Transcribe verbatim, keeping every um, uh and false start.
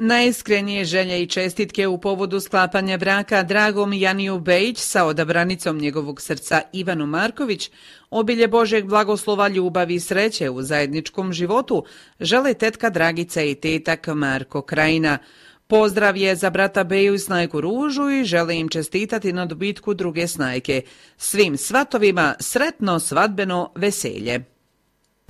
Najiskrenije želje i čestitke u povodu sklapanja braka Dragom Janiju Bejić sa odabranicom njegovog srca Ivanu Marković, obilje Božeg blagoslova, ljubavi i sreće u zajedničkom životu, žele tetka Dragica i tetak Marko Krajina. Pozdrav je za brata Beju i snajku Ružu i žele im čestitati na dobitku druge snajke. Svim svatovima sretno svadbeno veselje.